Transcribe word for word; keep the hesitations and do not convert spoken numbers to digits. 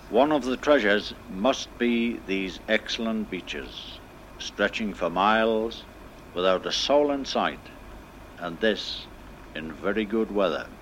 One of the treasures must be these excellent beaches, stretching for miles without a soul in sight, and this in very good weather.